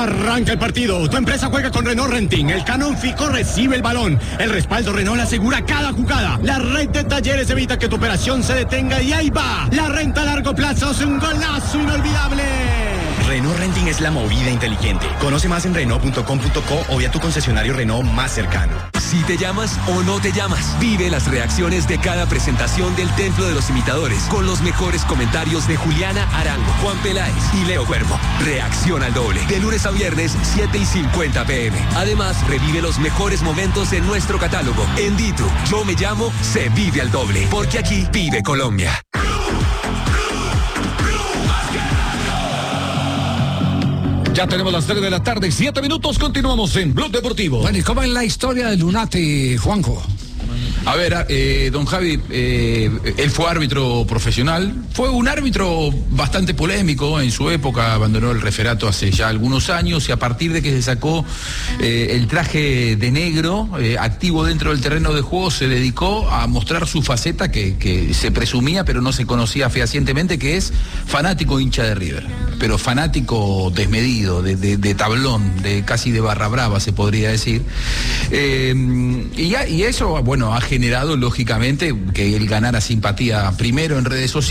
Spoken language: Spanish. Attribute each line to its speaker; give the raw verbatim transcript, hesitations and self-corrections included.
Speaker 1: Arranca el partido. Tu empresa juega con Renault Renting. El Canon Fico recibe el balón. El respaldo Renault asegura cada jugada. La red de talleres evita que tu operación se detenga y ahí va. La renta a largo plazo es un golazo inolvidable.
Speaker 2: Renault Renting es la movida inteligente. Conoce más en Renault punto com punto co o vía tu concesionario Renault más cercano.
Speaker 3: Si te llamas o no te llamas, vive las reacciones de cada presentación del Templo de los Imitadores con los mejores comentarios de Juliana Arango, Juan Peláez y Leo Cuervo. Reacción al doble, de lunes a viernes, siete y cincuenta pm. Además, revive los mejores momentos en nuestro catálogo. En Ditu, Yo Me Llamo, se vive al doble, porque aquí vive Colombia.
Speaker 4: Ya tenemos las tres de la tarde, siete minutos, continuamos en Blog Deportivo.
Speaker 5: Bueno, ¿y cómo es la historia de Lunati, Juanjo?
Speaker 6: A ver, eh, don Javi, eh, él fue árbitro profesional, fue un árbitro bastante polémico en su época, abandonó el referato hace ya algunos años y a partir de que se sacó eh, el traje de negro, eh, activo dentro del terreno de juego, se dedicó a mostrar su faceta que, que se presumía pero no se conocía fehacientemente, que es fanático hincha de River, pero fanático desmedido, de, de, de tablón, de casi de barra brava se podría decir. Eh, y, y eso, bueno, ha generado lógicamente que él ganara simpatía primero en redes sociales.